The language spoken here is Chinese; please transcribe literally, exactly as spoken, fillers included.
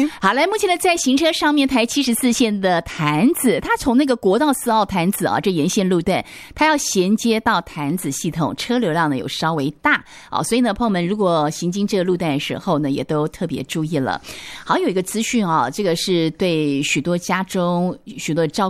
好，来，目前呢，在行车上面，台七十四线的潭子，它从那个国道四号潭子啊，这沿线路段，它要衔接到潭子系统，车流量呢有稍微大啊，所以呢，朋友们如果行经这个路段的时候呢，也都特别注意了。好，有一个资讯啊，这个是对许多家中许多照